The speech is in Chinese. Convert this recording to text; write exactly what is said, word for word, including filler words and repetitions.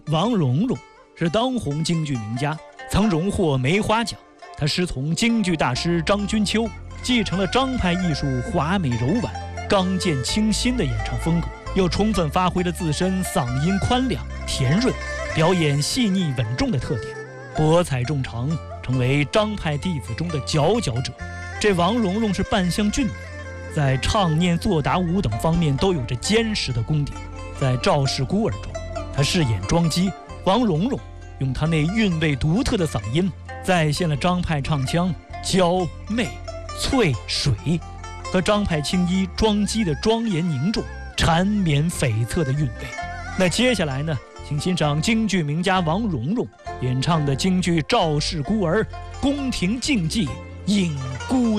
王蓉蓉是当红京剧名家，曾荣获梅花奖。她师从京剧大师张君秋，继承了张派艺术华美柔婉、刚健清新的演唱风格，又充分发挥了自身嗓音宽亮、甜润、表演细腻稳重的特点，博采众长，成为张派弟子中的佼佼者。这王蓉蓉是扮相俊美，在唱念做打舞等方面都有着坚实的功底。在《赵氏孤儿》中，她饰演庄姬，王蓉蓉用她那韵味独特的嗓音，再现了张派唱腔娇媚翠水和张派青衣庄姬的庄严凝重、缠绵悱恻的韵味。那接下来呢，请欣赏京剧名家王蓉蓉演唱的京剧《赵氏孤儿》宫廷竞技引孤